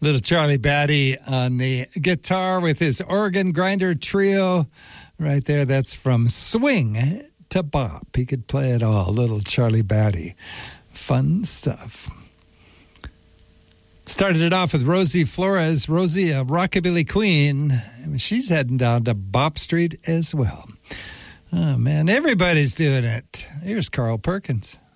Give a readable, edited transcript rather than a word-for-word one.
Little Charlie Batty on the guitar with his organ grinder trio right there. That's from swing to bop. He could play it all. Little Charlie Batty. Fun stuff. Started it off with Rosie Flores. Rosie, a rockabilly queen. She's heading down to Bop Street as well. Oh, man, everybody's doing it. Here's Carl Perkins.